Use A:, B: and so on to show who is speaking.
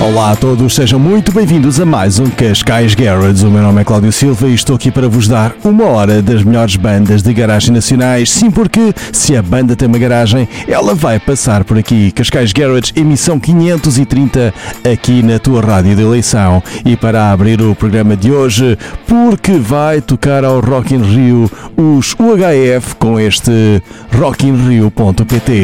A: Olá a todos, sejam muito bem-vindos a mais um Cascais Garage. O meu nome é Cláudio Silva e estou aqui para vos dar uma hora das melhores bandas de garagem nacionais. Sim, porque se a banda tem uma garagem, ela vai passar por aqui. Cascais Garage, emissão 530, aqui na tua rádio de eleição. E para abrir o programa de hoje, porque vai tocar ao Rock in Rio os UHF com este rockinrio.pt.